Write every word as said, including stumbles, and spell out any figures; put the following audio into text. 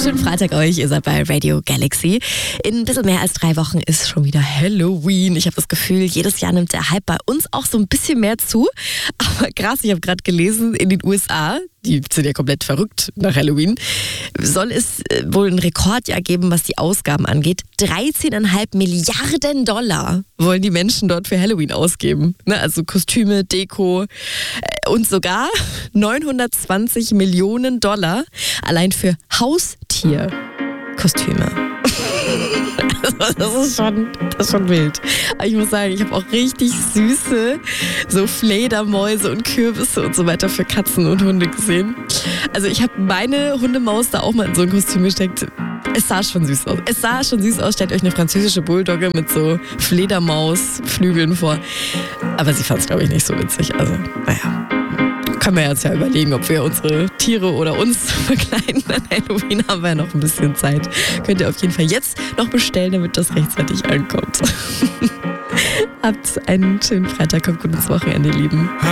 Schönen Freitag euch, ihr seid bei Radio Galaxy. In ein bisschen mehr als drei Wochen ist schon wieder Halloween. Ich habe das Gefühl, jedes Jahr nimmt der Hype bei uns auch so ein bisschen mehr zu. Aber krass, ich habe gerade gelesen, in den U S A, die sind ja komplett verrückt nach Halloween, soll es wohl ein Rekordjahr geben, was die Ausgaben angeht. dreizehn Komma fünf Milliarden Dollar wollen die Menschen dort für Halloween ausgeben. Ne, also Kostüme, Deko und sogar neunhundertzwanzig Millionen Dollar allein für Haustierkostüme. Also das ist schon, das ist schon wild. Aber ich muss sagen, ich habe auch richtig süße so Fledermäuse und Kürbisse und so weiter für Katzen und Hunde gesehen. Also ich habe meine Hundemaus da auch mal in so ein Kostüm gesteckt. Es sah schon süß aus. Es sah schon süß aus. Stellt euch eine französische Bulldogge mit so Fledermausflügeln vor. Aber sie fand es, glaube ich, nicht so witzig. Also, naja. Können wir jetzt ja überlegen, ob wir unsere Tiere oder uns verkleiden. An Halloween haben wir ja noch ein bisschen Zeit. Könnt ihr auf jeden Fall jetzt noch bestellen, damit das rechtzeitig ankommt. Habt einen schönen Freitag, kommt gut ins Wochenende, ihr Lieben.